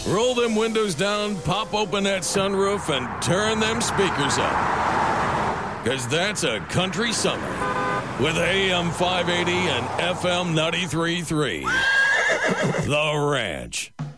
Roll them windows down, pop open that sunroof, and turn them speakers up. Because that's a country summer with AM 580 and FM 93.3. The Ranch.